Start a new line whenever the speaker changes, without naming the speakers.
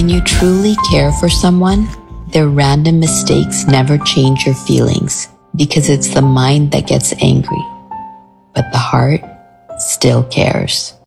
When you truly care for someone, their random mistakes never change your feelings because it's the mind that gets angry, but the heart still cares.